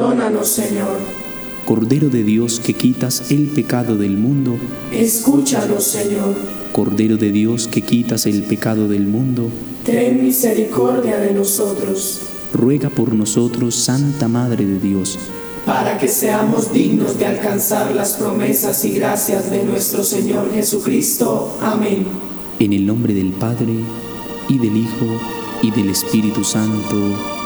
Perdónanos, Señor. Cordero de Dios que quitas el pecado del mundo, Escúchanos, Señor. Cordero de Dios que quitas el pecado del mundo, Ten misericordia de nosotros, ruega por nosotros, Santa Madre de Dios, para que seamos dignos de alcanzar las promesas y gracias de nuestro Señor Jesucristo. Amén. en el nombre del Padre, y del Hijo, y del Espíritu Santo.